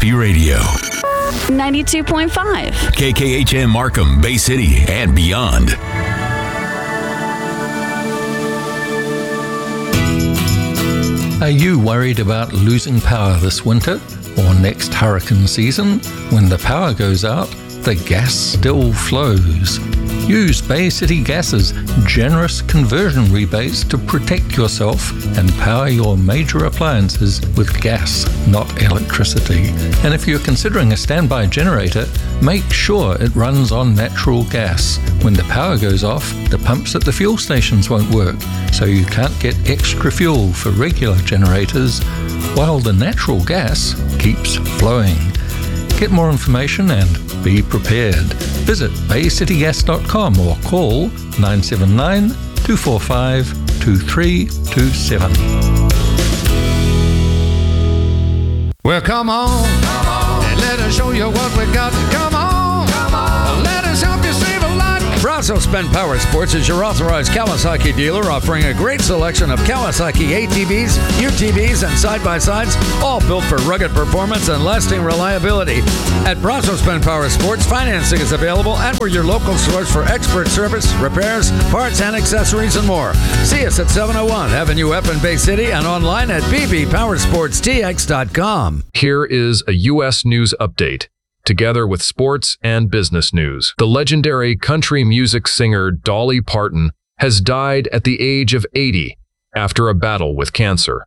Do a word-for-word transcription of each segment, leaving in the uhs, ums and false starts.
Happy Radio. ninety-two point five. K K H M Markham, Bay City, and beyond. Are you worried about losing power this winter or next hurricane season? When the power goes out, the gas still flows. Use Bay City Gas's generous conversion rebates to protect yourself and power your major appliances with gas, not electricity. And if you're considering a standby generator, make sure it runs on natural gas. When the power goes off, the pumps at the fuel stations won't work, so you can't get extra fuel for regular generators, while the natural gas keeps flowing. Get more information and be prepared. Visit bay city gas dot com or call nine seven nine, two four five, two three two seven. Well, come on, come on, and let us show you what we got. Come on, come on, let us help you save a lot. Brazos Bend Power Sports is your authorized Kawasaki dealer, offering a great selection of Kawasaki A T Vs, U T Vs, and side-by-sides, all built for rugged performance and lasting reliability. At Brazos Bend Power Sports, financing is available, and we're your local source for expert service, repairs, parts, and accessories, and more. See us at seven oh one Avenue F in Bay City and online at b b power sports t x dot com. Here is a U S news update, together with sports and business news. The legendary country music singer Dolly Parton has died at the age of eighty after a battle with cancer.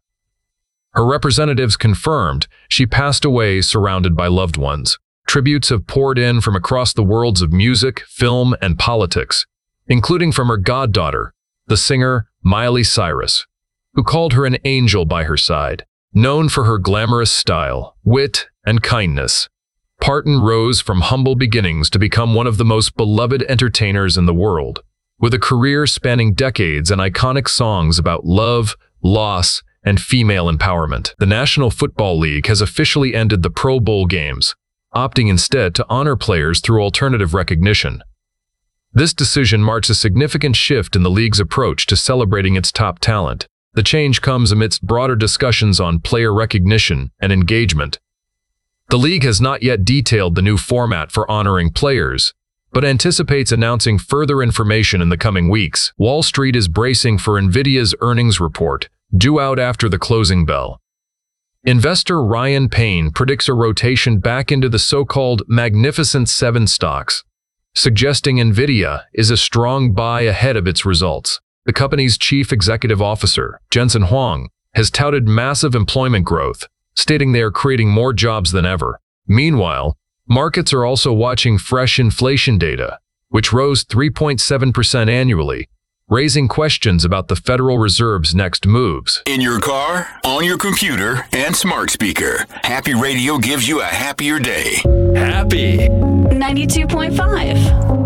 Her representatives confirmed she passed away surrounded by loved ones. Tributes have poured in from across the worlds of music, film, and politics, including from her goddaughter, the singer Miley Cyrus, who called her an angel by her side. Known for her glamorous style, wit, and kindness, Parton rose from humble beginnings to become one of the most beloved entertainers in the world, with a career spanning decades and iconic songs about love, loss, and female empowerment. The National Football League has officially ended the Pro Bowl games, opting instead to honor players through alternative recognition. This decision marks a significant shift in the league's approach to celebrating its top talent. The change comes amidst broader discussions on player recognition and engagement. The league has not yet detailed the new format for honoring players, but anticipates announcing further information in the coming weeks. Wall Street is bracing for NVIDIA's earnings report, due out after the closing bell. Investor Ryan Payne predicts a rotation back into the so-called Magnificent Seven stocks, suggesting NVIDIA is a strong buy ahead of its results. The company's chief executive officer, Jensen Huang, has touted massive employment growth, stating they are creating more jobs than ever. Meanwhile, markets are also watching fresh inflation data, which rose three point seven percent annually, raising questions about the Federal Reserve's next moves. In your car, on your computer, and smart speaker, Happy Radio gives you a happier day. Happy. ninety-two point five.